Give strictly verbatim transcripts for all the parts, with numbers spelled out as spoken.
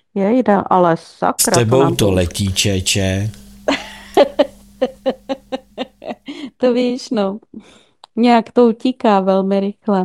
Jejda, ale S sakra, to tebou nám to to už... letí, čeče. To víš, no. Nějak to utíká velmi rychle.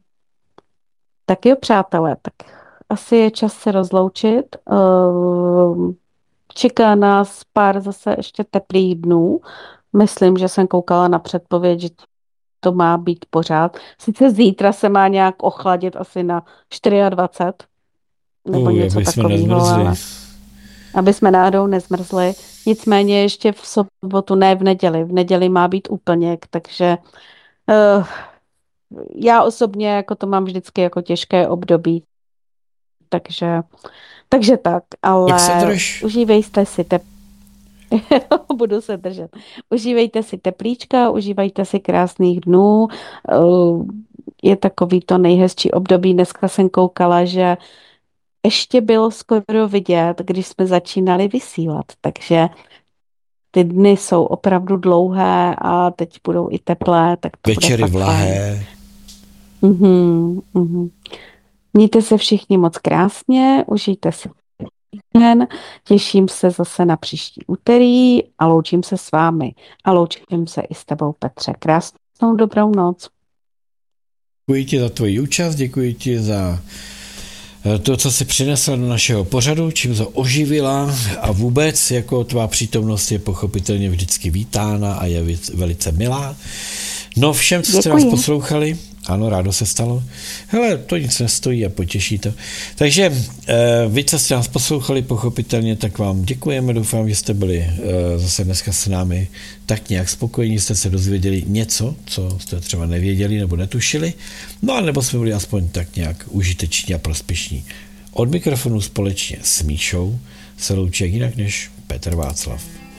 Tak jo, přátelé, tak asi je čas se rozloučit. Ehm, Čeká nás pár zase ještě teplých dnů. Myslím, že jsem koukala na předpověď, že to má být pořád. Sice zítra se má nějak ochladit asi na dvacet čtyři nebo Uj, něco aby jsme takového, nezmrzli. ale aby jsme náhodou nezmrzli. Nicméně ještě v sobotu, ne v neděli. V neděli má být úplněk, takže uh, já osobně jako to mám vždycky jako těžké období, takže, takže tak, Tak se ale drž. užívejte si te budu se držet. Užívejte si teplíčka, užívejte si krásných dnů. Uh, Je takový to nejhezčí období. Dneska jsem koukala, že ještě bylo skoro vidět, když jsme začínali vysílat, takže ty dny jsou opravdu dlouhé a teď budou i teplé, tak to bude Večery fakt fajn. vlahé. Mhm, mhm. Mějte se všichni moc krásně, užijte si den, těším se zase na příští úterý a loučím se s vámi. A loučím se i s tebou, Petře. Krásnou dobrou noc. Děkuji ti za tvoji účast, děkuji ti za to, co jsi přinesla do našeho pořadu, čím to oživila a vůbec jako tvá přítomnost je pochopitelně vždycky vítána a je velice milá. No všem, co jste nás Děkuji. poslouchali, ano, rádo se stalo. Hele, to nic nestojí a potěší to. Takže vy, co jste nás poslouchali, pochopitelně, tak vám děkujeme, doufám, že jste byli zase dneska s námi tak nějak spokojení, jste se dozvěděli něco, co jste třeba nevěděli nebo netušili, no a nebo jsme byli aspoň tak nějak užiteční a prospěšní. Od mikrofonu společně s Míšou se loučí jak jinak než Petr Václav.